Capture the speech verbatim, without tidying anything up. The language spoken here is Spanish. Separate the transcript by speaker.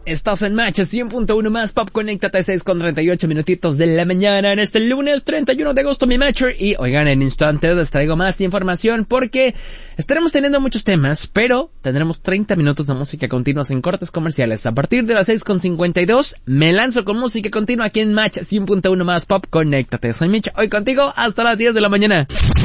Speaker 1: Estás en Match cien punto uno más Pop. Conéctate, seis con treinta y ocho minutitos de la mañana en este lunes treinta y uno de agosto, mi Matcher. Y oigan, en instantes les traigo más información porque estaremos teniendo muchos temas, pero tendremos treinta minutos de música continua sin cortes comerciales. A partir de las seis con cincuenta y dos me lanzo con música continua aquí en Match cien punto uno más Pop. Conéctate, soy Mitch, hoy contigo hasta las diez de la mañana.